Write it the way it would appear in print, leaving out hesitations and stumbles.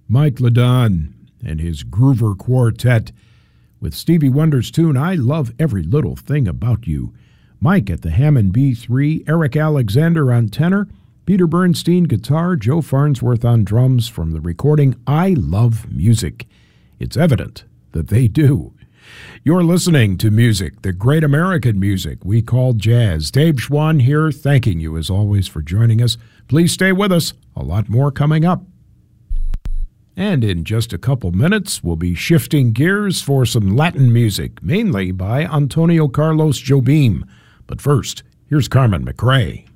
Mike Ladon and his Groover Quartet with Stevie Wonder's tune, I Love Every Little Thing About You. Mike at the Hammond B3, Eric Alexander on tenor, Peter Bernstein guitar, Joe Farnsworth on drums from the recording I Love Music. It's evident that they do. You're listening to music, the great American music we call jazz. Dave Schwann here, thanking you as always for joining us. Please stay with us. A lot more coming up. And in just a couple minutes, we'll be shifting gears for some Latin music, mainly by Antonio Carlos Jobim. But first, here's Carmen McRae.